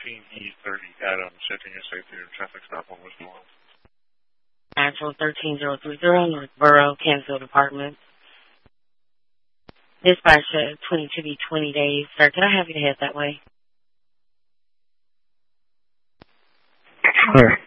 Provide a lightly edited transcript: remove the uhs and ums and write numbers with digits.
13E30 Adams, setting a safety or traffic stop on West Lawn. Actual 13030 Northborough, Kansville Department. Dispatch 22B 20 days. Sir, can I have you to head that way? Sure.